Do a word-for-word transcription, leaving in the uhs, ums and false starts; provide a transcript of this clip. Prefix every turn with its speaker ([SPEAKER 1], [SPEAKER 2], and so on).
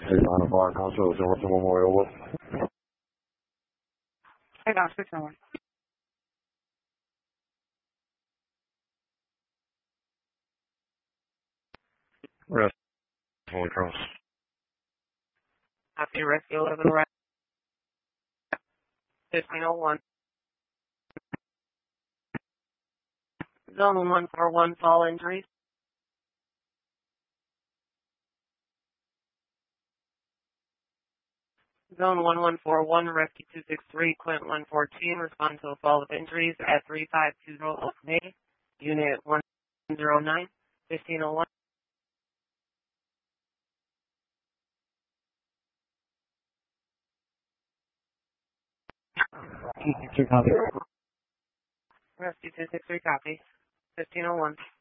[SPEAKER 1] eight nine five Concho, Jefferson Memorial. What?
[SPEAKER 2] Hey, Doc, six nine one.
[SPEAKER 1] Rest. Holy Cross.
[SPEAKER 2] Happy Rescue eleven, right? fifteen oh one. Zone one four one, fall injuries. Zone one one four one, Rescue two six three, Quint one fourteen, respond to a fall of injuries at three five two zero May, Unit one zero nine, fifteen oh one.
[SPEAKER 1] Two copy.
[SPEAKER 2] Rescue two six three, copy. fifteen oh one.